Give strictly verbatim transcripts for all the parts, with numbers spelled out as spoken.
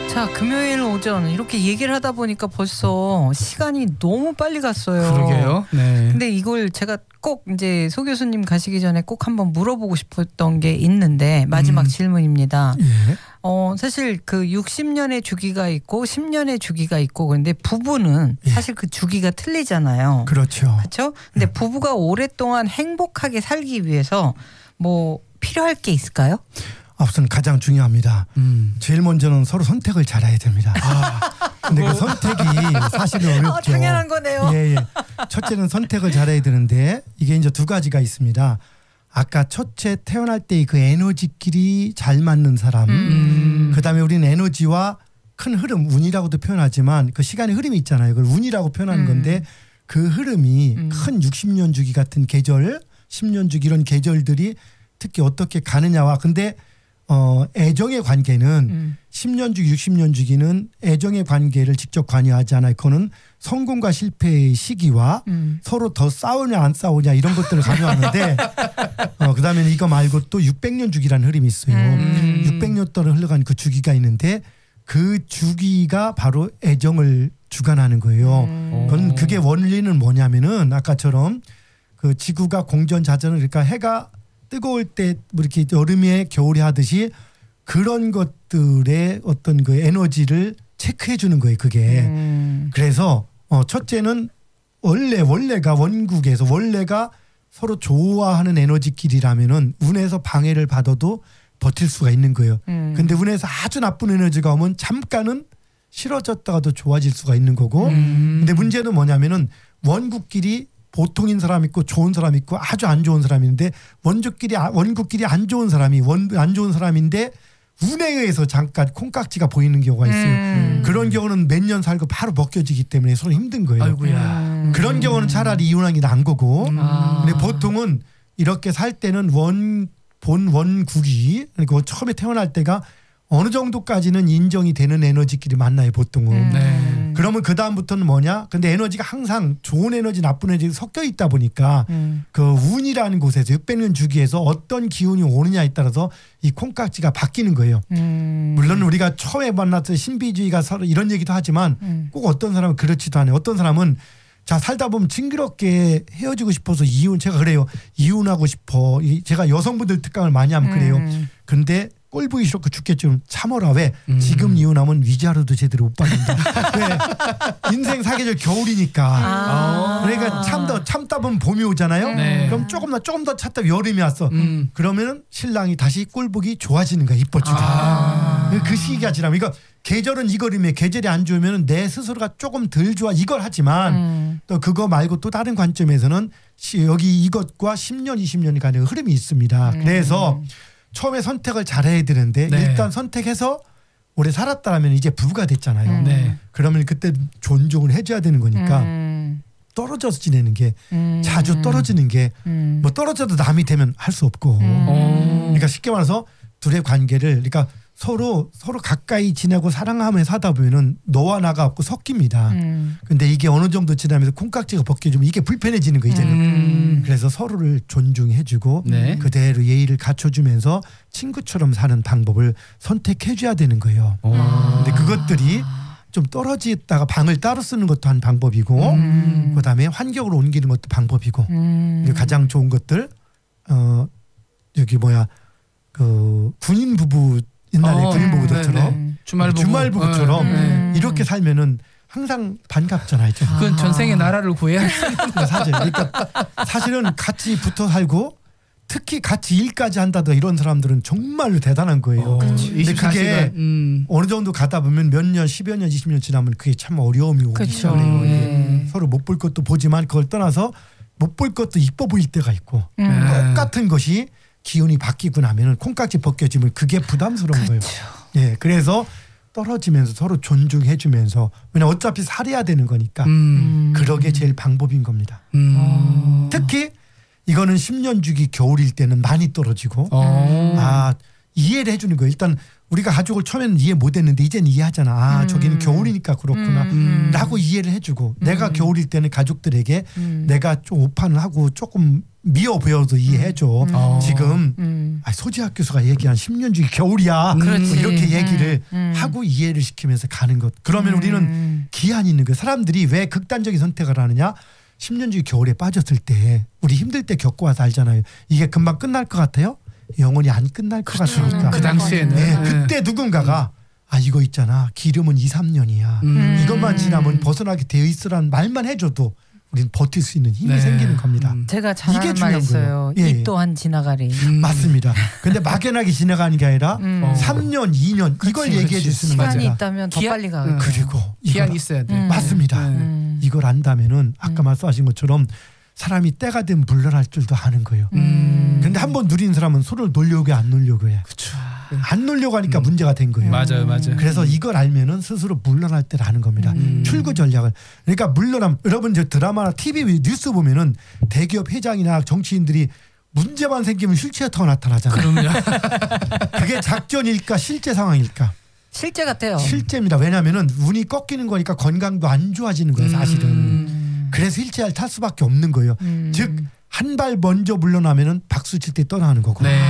자, 금요일 오전 이렇게 얘기를 하다 보니까 벌써 시간이 너무 빨리 갔어요. 그러게요. 네. 근데 이걸 제가 꼭 이제 소 교수님 가시기 전에 꼭 한번 물어보고 싶었던 게 있는데 마지막 음. 질문입니다. 예. 어, 사실 그 육십 년의 주기가 있고 십 년의 주기가 있고 근데 부부는 예. 사실 그 주기가 틀리잖아요. 그렇죠. 그렇죠? 근데 음. 부부가 오랫동안 행복하게 살기 위해서 뭐 필요할 게 있을까요? 우선 가장 중요합니다. 음. 제일 먼저는 서로 선택을 잘해야 됩니다. 아, 근데 그 선택이 사실은 어렵죠. 어, 당연한 거네요. 예, 예. 첫째는 선택을 잘해야 되는데 이게 이제 두 가지가 있습니다. 아까 첫째 태어날 때 그 에너지끼리 잘 맞는 사람. 음. 그다음에 우리는 에너지와 큰 흐름, 운이라고도 표현하지만 그 시간의 흐름이 있잖아요. 그걸 운이라고 표현하는 음. 건데 그 흐름이 음. 큰 육십 년 주기 같은 계절, 십 년 주기 이런 계절들이 특히 어떻게 가느냐와 근데 어, 애정의 관계는 음. 십 년 주기, 육십 년 주기는 애정의 관계를 직접 관여하지 않아요. 그거는 성공과 실패의 시기와 음. 서로 더 싸우냐 안 싸우냐 이런 것들을 관여하는데 어, 그다음에 이거 말고 또 육백 년 주기라는 흐름이 있어요. 음. 육백 년 동안 흘러간 그 주기가 있는데 그 주기가 바로 애정을 주관하는 거예요. 음. 그건 그게 원리는 뭐냐면은 아까처럼 그 지구가 공전자전을 그러니까 해가 뜨거울 때 뭐 이렇게 여름에 겨울에 하듯이 그런 것들의 어떤 그 에너지를 체크해 주는 거예요. 그게. 음. 그래서 어 첫째는 원래 원래가 원국에서 원래가 서로 좋아하는 에너지끼리라면은 운에서 방해를 받아도 버틸 수가 있는 거예요. 음. 근데 운에서 아주 나쁜 에너지가 오면 잠깐은 싫어졌다가도 좋아질 수가 있는 거고. 음. 근데 문제는 뭐냐면은 원국끼리 보통인 사람 있고 좋은 사람 있고 아주 안 좋은 사람인데 원족끼리 원국끼리 안 좋은 사람이 원 안 좋은 사람인데 운에 의해서 잠깐 콩깍지가 보이는 경우가 있어요. 음. 그런 경우는 몇 년 살고 바로 벗겨지기 때문에 서로 힘든 거예요. 아이고야. 음. 그런 경우는 차라리 이혼하는 게 나은 거고. 음. 아. 근데 보통은 이렇게 살 때는 원 본 원국이 그러니까 처음에 태어날 때가 어느 정도까지는 인정이 되는 에너지끼리 만나요 보통은. 음. 네. 그러면 그 다음부터는 뭐냐? 근데 에너지가 항상 좋은 에너지, 나쁜 에너지 섞여 있다 보니까 음. 그 운이라는 곳에서 육백 년 주기에서 어떤 기운이 오느냐에 따라서 이 콩깍지가 바뀌는 거예요. 음. 물론 우리가 처음에 만났을 때 신비주의가 서로 이런 얘기도 하지만 음. 꼭 어떤 사람은 그렇지도 않아요. 어떤 사람은 자 살다 보면 징그럽게 헤어지고 싶어서 이혼 제가 그래요. 이혼하고 싶어. 이 제가 여성분들 특강을 많이 하면 그래요. 음. 근데 꼴 보기 싫고 죽겠지만 참아라. 왜? 음. 지금 지금 이혼하면 위자료도 제대로 못 받는다. 왜? 인생 사계절 겨울이니까. 아. 그러니까 참다 참다 보면 봄이 오잖아요. 네. 그럼 조금 더 조금 더 찾다 여름이 왔어. 음. 그러면 신랑이 다시 꼴 보기 좋아지는 거야. 이뻐지고. 아. 그 시기가 지나면 그러니까 계절은 이거리면 계절이 안 좋으면 내 스스로가 조금 덜 좋아 이걸 하지만 음. 또 그거 말고 또 다른 관점에서는 시- 여기 이것과 십 년 이십 년이 가는 흐름이 있습니다. 음. 그래서 처음에 선택을 잘해야 되는데 네. 일단 선택해서 오래 살았다면 이제 부부가 됐잖아요. 음. 네. 그러면 그때 존중을 해줘야 되는 거니까 음. 떨어져서 지내는 게 음. 자주 떨어지는 게 뭐 음. 떨어져도 남이 되면 할 수 없고 음. 그러니까 쉽게 말해서 둘의 관계를 그러니까 서로 서로 가까이 지내고 사랑하면서 하다 보면은 너와 나가 없고 섞입니다. 음. 근데 이게 어느 정도 지나면서 콩깍지가 벗겨지면 이게 불편해지는 거 이제는. 음. 그래서 서로를 존중해주고 네. 그대로 예의를 갖춰주면서 친구처럼 사는 방법을 선택해줘야 되는 거예요. 오. 근데 그것들이 좀 떨어지다가 방을 따로 쓰는 것도 한 방법이고 음. 그다음에 환경으로 옮기는 것도 방법이고 음. 그리고 가장 좋은 것들 어 여기 뭐야 그 군인 부부 옛날에 어, 군인 부부들처럼 네, 네. 주말 부부. 주말 부부처럼 음. 이렇게 살면은 항상 반갑잖아요. 좀. 그건 전생의 나라를 구해야 사실 그러니까 사실은 같이 붙어 살고 특히 같이 일까지 한다더 이런 사람들은 정말로 대단한 거예요. 어, 근데 이십사 그게 시간. 음. 어느 정도 가다 보면 몇 년, 십여 년, 이십 년 지나면 그게 참 어려움이 오기 그렇죠. 시작해요. 예. 서로 못 볼 것도 보지만 그걸 떠나서 못 볼 것도 이뻐 보일 때가 있고 음. 네. 똑같은 것이 기운이 바뀌고 나면은 콩깍지 벗겨지면 그게 부담스러운 거예요. 예, 그래서 떨어지면서 서로 존중해주면서 왜냐 어차피 살해야 되는 거니까 음. 그러게 제일 방법인 겁니다. 음. 특히 이거는 십 년 주기 겨울일 때는 많이 떨어지고 어. 아 이해를 해주는 거예요. 일단 우리가 가족을 처음에는 이해 못했는데 이제는 이해하잖아. 아 음. 저기는 겨울이니까 그렇구나 음. 라고 이해를 해주고 내가 겨울일 때는 가족들에게 음. 내가 좀 오판을 하고 조금 미워 보여도 이해해줘. 음. 지금 음. 아, 소지학 교수가 얘기한 십 년 중에 겨울이야. 그렇지. 이렇게 얘기를 음, 음. 하고 이해를 시키면서 가는 것. 그러면 음. 우리는 기한이 있는 거예요. 사람들이 왜 극단적인 선택을 하느냐. 십 년 중에 겨울에 빠졌을 때 우리 힘들 때 겪고 와서 알잖아요. 이게 금방 끝날 것 같아요? 영원히 안 끝날 것 그렇죠. 같으니까. 그 당시에는 네, 네. 그때 누군가가 아 이거 있잖아. 기름은 이, 삼 년이야. 음. 이것만 지나면 벗어나게 되어 있으라는 말만 해줘도 우리는 버틸 수 있는 힘이 네. 생기는 겁니다. 음. 제가 잘하는 이게 말 중요한 있어요. 거예요. 예, 이 예. 또한 지나가리. 음. 맞습니다. 근데 막연하게 지나가는 게 아니라 음. 어. 삼 년, 이 년 이걸 그렇지, 얘기해 그렇지. 줄 수 있는 시간이 거죠. 있다면 더 기한- 빨리 가. 음. 그리고 기한이 이걸, 있어야 돼. 음. 맞습니다. 네. 음. 이걸 안다면은 아까 음. 말씀하신 것처럼 사람이 때가 되면 물러날 줄도 아는 거예요. 음. 근데 한 번 누린 사람은 손을 놀려고 해, 안 놀려고 해. 그렇죠. 안 놀려고 하니까 음. 문제가 된 거예요. 맞아요, 맞아요. 그래서 이걸 알면은 스스로 물러날 때를 아는 겁니다. 음. 출구 전략을. 그러니까 물러남. 여러분 저 드라마나 티비 뉴스 보면은 대기업 회장이나 정치인들이 문제만 생기면 휠체어 타고 나타나잖아요. 그럼요. 그게 작전일까 실제 상황일까? 실제 같아요. 실제입니다. 왜냐하면은 운이 꺾이는 거니까 건강도 안 좋아지는 거예요, 사실은. 음. 그래서 휠체어를 탈 수밖에 없는 거예요. 음. 즉 한 발 먼저 물러나면은 박수 칠 때 떠나는 거고. 네.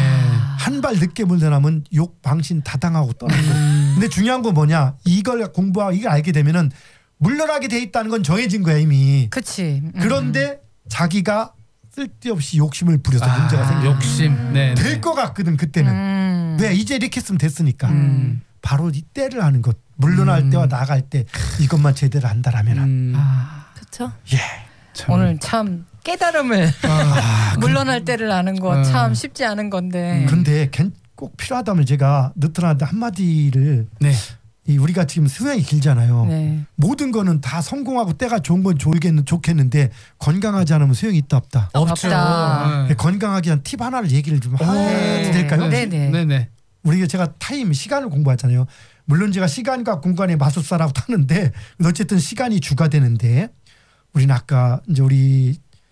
한 발 늦게 물러나면 욕 방신 다당하고 떠나는 거예요. 음. 근데 중요한 건 뭐냐? 이걸 공부하고 이걸 알게 되면은 물러나게 돼 있다는 건 정해진 거야 이미. 그치. 음. 그런데 자기가 쓸데없이 욕심을 부려서 아, 문제가 생겨. 욕심. 네. 될 것 같거든 그때는. 음. 왜 이제 이렇게 했으면 됐으니까. 음. 바로 이 때를 아는 것. 물러날 음. 때와 나갈 때 이것만 제대로 안다라면. 음. 아, 그렇죠. 예. 참. 오늘 참 깨달음을 아, 물러날 때를 아는 거 음. 참 쉽지 않은 건데. 근데 괜- 꼭 필요하다면 제가 느트나한테 한마디를 네. 이 우리가 지금 수명이 길잖아요. 네. 모든 거는 다 성공하고 때가 좋은 건 좋겠는 좋겠는데 건강하지 않으면 소용이 있다 없다. 없죠. 없다. 네. 건강하기 위한 팁 하나를 얘기를 좀 해도 될까요? 네네. 네네. 우리가 제가 타임 시간을 공부하잖아요. 물론 제가 시간과 공간의 마술사라고 하는데 어쨌든 시간이 주가 되는데 우리는 아까 이제 우리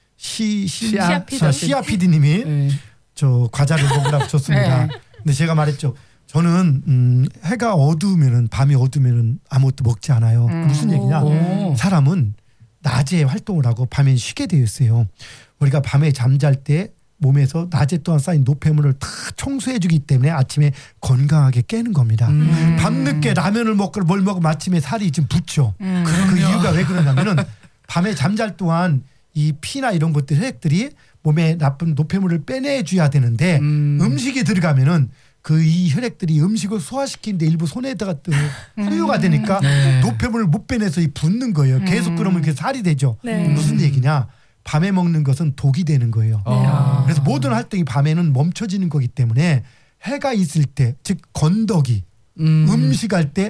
시, 시, 시아 시아, 시아 피디님이 네. 저 과자를 먹으라고 줬습니다. 네. 근데 제가 말했죠. 저는 음, 해가 어두우면은 밤이 어두우면은 아무것도 먹지 않아요. 음. 무슨 얘기냐? 오. 사람은 낮에 활동을 하고 밤에 쉬게 되어 있어요. 우리가 밤에 잠잘 때 몸에서 낮에 또한 쌓인 노폐물을 다 청소해주기 때문에 아침에 건강하게 깨는 겁니다. 음. 밤늦게 라면을 먹고 뭘 먹으면 아침에 살이 좀 붙죠. 음. 그 이유가 왜 그러냐면은 밤에 잠잘 동안 이 피나 이런 것들 혈액들이 몸에 나쁜 노폐물을 빼내줘야 되는데 음. 음식이 들어가면은 그 이 혈액들이 음식을 소화시키는데 일부 손에다가 또 소요가 되니까 네. 노폐물을 못 빼내서 이 붓는 거예요. 계속 그러면 이렇게 살이 되죠. 네. 무슨 얘기냐? 밤에 먹는 것은 독이 되는 거예요. 아. 그래서 모든 활동이 밤에는 멈춰지는 거기 때문에 해가 있을 때, 즉 건더기, 음. 음식할 때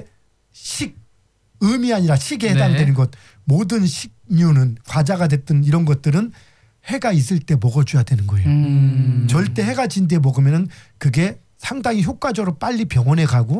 식, 음이 아니라 식에 해당되는 네. 것, 모든 식류는 과자가 됐든 이런 것들은 해가 있을 때 먹어줘야 되는 거예요. 음. 절대 해가 진 데 먹으면은 그게 상당히 효과적으로 빨리 병원에 가고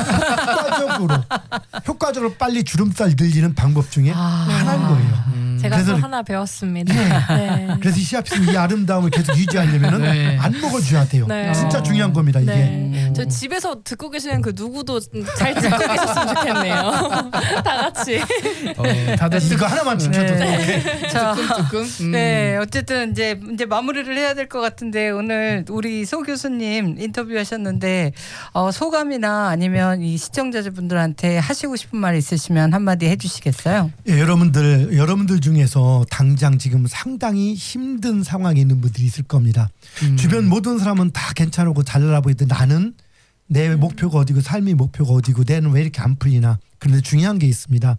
효과적으로 효과적으로 빨리 주름살 늘리는 방법 중에 아. 하나인 거예요. 음. 제가 또 그래서- 하나 배웠습니다. 네. 그래서 이 시합에서 이 아름다움을 계속 유지하려면은 네. 안 먹어줘야 돼요. 네. 진짜 중요한 겁니다. 이게. 네. 오. 저 집에서 듣고 계시는 그 누구도 잘 듣고 계셨으면 좋겠네요. 다 같이. 어, 다들 이거 하나만 지켜도 네. 자, 뜨끔. 음. 네, 어쨌든 이제 이제 마무리를 해야 될 것 같은데 오늘 우리 소 교수님 인터뷰하셨는데 어, 소감이나 아니면 이 시청자분들한테 하시고 싶은 말 있으시면 한마디 해주시겠어요? 예, 여러분들 여러분들 중에서 당장 지금 상당히 힘든 상황에 있는 분들이 있을 겁니다. 음. 주변 모든 사람은 다 괜찮고 잘 나라 보이는데 나는 내 목표가 어디고 삶의 목표가 어디고 내는 왜 이렇게 안 풀리나. 그런데 중요한 게 있습니다.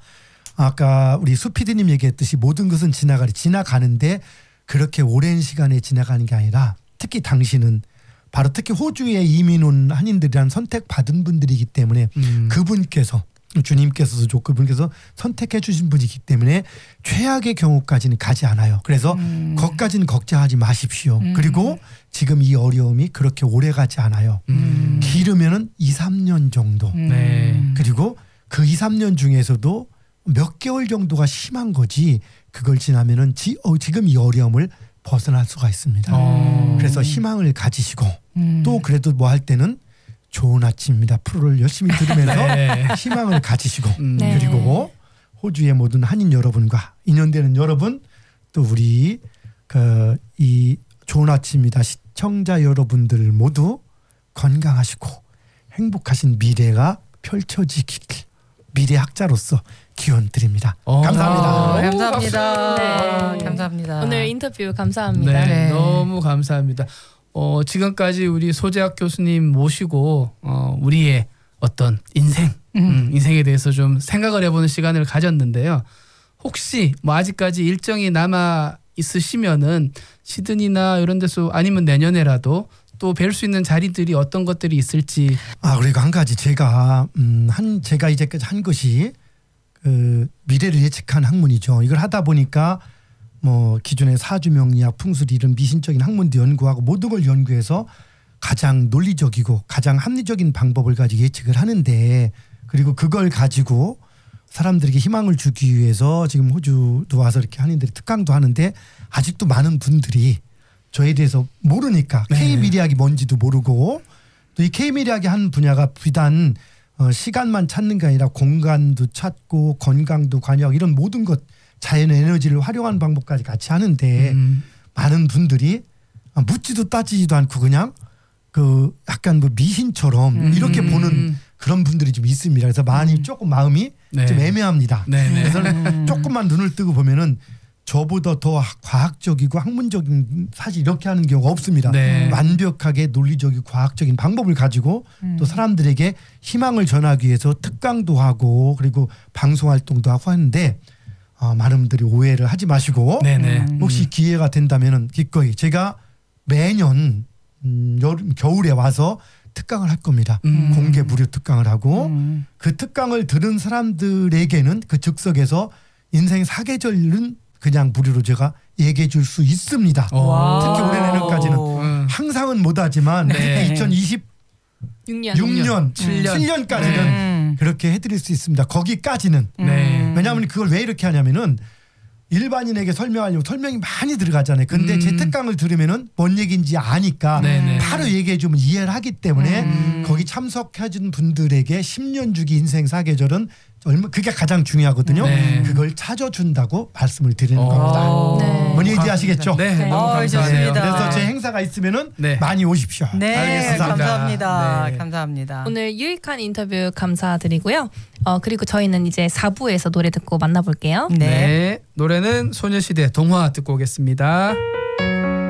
아까 우리 수피디님 얘기했듯이 모든 것은 지나가리 지나가는데 그렇게 오랜 시간에 지나가는 게 아니라 특히 당신은 바로 특히 호주에 이민 온 한인들이란 선택받은 분들이기 때문에 음. 그분께서 주님께서도 좋고 그분께서 선택해 주신 분이기 때문에 최악의 경우까지는 가지 않아요. 그래서 음. 거기까지는 걱정하지 마십시오. 음. 그리고 지금 이 어려움이 그렇게 오래 가지 않아요. 음. 길으면은 이, 삼 년 정도. 음. 네. 그리고 그 이, 삼 년 중에서도 몇 개월 정도가 심한 거지 그걸 지나면은 지, 어, 지금 이 어려움을 벗어날 수가 있습니다. 어. 그래서 희망을 가지시고 음. 또 그래도 뭐 할 때는 좋은 아침입니다. 프로를 열심히 들으면서 네. 희망을 가지시고 음. 네. 그리고 호주의 모든 한인 여러분과 인연되는 여러분 또 우리 그 이 좋은 아침입니다. 시청자 여러분들 모두 건강하시고 행복하신 미래가 펼쳐지길 미래 학자로서 기원 드립니다. 어. 감사합니다. 어, 오, 감사합니다. 네. 감사합니다. 오늘 인터뷰 감사합니다. 네, 네. 너무 감사합니다. 어, 지금까지 우리 소재학 교수님 모시고 어, 우리의 어떤 인생, 음. 음, 인생에 대해서 좀 생각을 해보는 시간을 가졌는데요. 혹시 뭐 아직까지 일정이 남아 있으시면은 시드니나 이런 데서 아니면 내년에라도 또 뵐 수 있는 자리들이 어떤 것들이 있을지. 아 그리고 한 가지 제가 음, 한 제가 이제까지 한 것이 그 미래를 예측한 학문이죠. 이걸 하다 보니까 뭐 기존의 사주명리학, 풍수리 이런 미신적인 학문도 연구하고 모든 걸 연구해서 가장 논리적이고 가장 합리적인 방법을 가지고 예측을 하는데 그리고 그걸 가지고 사람들에게 희망을 주기 위해서 지금 호주도 와서 이렇게 한인들이 특강도 하는데 아직도 많은 분들이 저에 대해서 모르니까 네. K미래학이 뭔지도 모르고 또 이 K미래학의 한 분야가 비단 어, 시간만 찾는 게 아니라 공간도 찾고 건강도 관여하고 이런 모든 것 자연 에너지를 활용하는 방법까지 같이 하는데 음. 많은 분들이 묻지도 따지지도 않고 그냥 그 약간 뭐 미신처럼 음. 이렇게 보는 그런 분들이 좀 있습니다. 그래서 많이 조금 마음이 네. 좀 애매합니다. 네, 네. 그래서 조금만 눈을 뜨고 보면은 저보다 더 과학적이고 학문적인 사실 이렇게 하는 경우가 없습니다. 네. 완벽하게 논리적이고 과학적인 방법을 가지고 음. 또 사람들에게 희망을 전하기 위해서 특강도 하고 그리고 방송 활동도 하고 하는데 어, 많은 분들이 오해를 하지 마시고 네, 네. 음. 혹시 기회가 된다면은 기꺼이 제가 매년 음, 여름 겨울에 와서 특강을 할 겁니다. 음. 공개 무료 특강을 하고 음. 그 특강을 들은 사람들에게는 그 즉석에서 인생 사계절은 그냥 무료로 제가 얘기해 줄 수 있습니다. 와. 특히 올해 내년까지는 음. 항상은 못하지만 네. 이천이십육 육 년. 년, 칠 년. 칠 년까지는 음. 그렇게 해드릴 수 있습니다. 거기까지는. 네. 왜냐하면 그걸 왜 이렇게 하냐면은 일반인에게 설명하려면 설명이 많이 들어가잖아요. 근데 음. 제 특강을 들으면은 뭔 얘기인지 아니까 네네. 바로 얘기해 주면 이해를 하기 때문에 음. 거기 참석해 준 분들에게 십 년 주기 인생 사계절은 얼마 그게 가장 중요하거든요. 네. 그걸 찾아준다고 말씀을 드리는 어. 겁니다. 네. 뭔 얘기인지 아시겠죠? 네, 네. 너무 어, 감사해요. 좋습니다. 그래서 제 행사가 있으면은 네. 많이 오십시오. 네, 알겠습니다. 감사합니다. 네. 감사합니다. 오늘 유익한 인터뷰 감사드리고요. 어, 그리고 저희는 이제 사 부에서 노래 듣고 만나볼게요. 네. 네. 노래는 소녀시대 동화 듣고 오겠습니다.